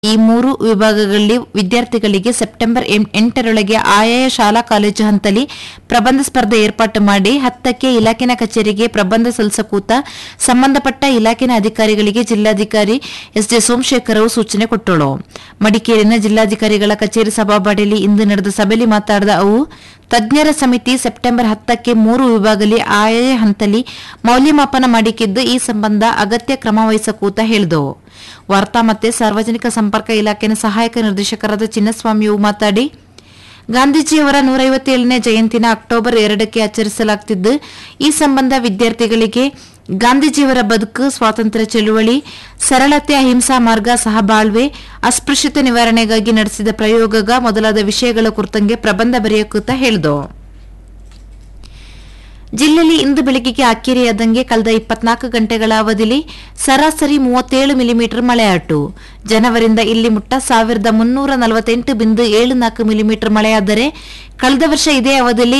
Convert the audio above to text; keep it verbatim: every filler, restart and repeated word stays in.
ಈ ಮೂರು ವಿಭಾಗಗಳಲ್ಲಿ ವಿದ್ಯಾರ್ಥಿಗಳಿಗೆ ಸೆಪ್ಟೆಂಬರ್ ಎಂಟರೊಳಗೆ ಆಯಾಯ ಶಾಲಾ ಕಾಲೇಜು ಹಂತದಲ್ಲಿ ಪ್ರಬಂಧ ಸ್ಪರ್ಧೆ ಏರ್ಪಾಟು ಮಾಡಿ ಹತ್ತಕ್ಕೆ ಇಲಾಖೆನ ಕಚೇರಿಗೆ ಪ್ರಬಂಧ ಸಲ್ಲಿಸಕೂತ ಸಂಬಂಧಪಟ್ಟ ಇಲಾಖೆನ ಅಧಿಕಾರಿಗಳಿಗೆ ಜಿಲ್ಲಾಧಿಕಾರಿ ಎಸ್ ಜೆ ಸೋಮಶೇಖರ್ ಅವರು ಸೂಚನೆ ಕೊಟ್ಟಳು. ಮಡಿಕೇರಿನ ಜಿಲ್ಲಾಧಿಕಾರಿಗಳ ಕಚೇರಿ ಸಭಾಬಾಡಿಯಲ್ಲಿ ಇಂದು ನಡೆದ ಸಭೆಯಲ್ಲಿ ಮಾತನಾಡಿದ ಅವು ತಜ್ಞರ ಸಮಿತಿ ಸೆಪ್ಟೆಂಬರ್ ಹತ್ತಕ್ಕೆ ಮೂರು ವಿಭಾಗದಲ್ಲಿ ಆಯಾಯ ಹಂತದಲ್ಲಿ ಮೌಲ್ಯಮಾಪನ ಮಾಡಿಕಿದ್ದು ಈ ಸಂಬಂಧ ಅಗತ್ಯ ಕ್ರಮ ವಹಿಸಕೂತ ಹೇಳಿದವು. ವಾರ್ತಾ ಮತ್ತು ಸಾರ್ವಜನಿಕ ಸಂಪರ್ಕ ಇಲಾಖೆಯ ಸಹಾಯಕ ನಿರ್ದೇಶಕರಾದ ಚಿನ್ನಸ್ವಾಮಿಯು ಮಾತನಾಡಿ ಗಾಂಧೀಜಿಯವರ ನೂರೈವತ್ತೇಳನೇ ಜಯಂತಿನ ಅಕ್ಟೋಬರ್ ಎರಡಕ್ಕೆ ಆಚರಿಸಲಾಗುತ್ತಿದ್ದು ಈ ಸಂಬಂಧ ವಿದ್ಯಾರ್ಥಿಗಳಿಗೆ ಗಾಂಧೀಜಿಯವರ ಬದುಕು, ಸ್ವಾತಂತ್ರ್ಯ ಚಳುವಳಿ, ಸರಳತೆ, ಅಹಿಂಸಾ ಮಾರ್ಗ, ಸಹಬಾಳ್ವೆ, ಅಸ್ಪೃಶ್ಯತೆ ನಿವಾರಣೆಗಾಗಿ ನಡೆಸಿದ ಪ್ರಯೋಗ ಮೊದಲಾದ ವಿಷಯಗಳ ಕುರಿತಂಗೆ ಪ್ರಬಂಧ ಬರೆಯಕೂತ ಹೇಳಿದವು. ಜಿಲ್ಲೆಯಲ್ಲಿ ಇಂದು ಬೆಳಗ್ಗೆಗೆ ಅಕ್ಕಿರೆಯಾದಂಗೆ ಕಳೆದ ಇಪ್ಪತ್ನಾಲ್ಕು ಗಂಟೆಗಳ ಅವಧಿಯಲ್ಲಿ ಸರಾಸರಿ ಮೂವತ್ತೇಳು ಮಿಲಿಮೀಟರ್ ಮಳೆಯಾಟು. ಜನವರಿಂದ ಇಲ್ಲಿ ಮುಟ್ಟ ಸಾವಿರದ ಮುನ್ನೂರ ನಲವತ್ತೆಂಟು ಬಿಂದು ಏಳು ನಾಲ್ಕು ಮಿಲಿಮೀಟರ್ ಮಳೆಯಾದರೆ ಕಳೆದ ವರ್ಷ ಇದೇ ಅವಧಿಯಲ್ಲಿ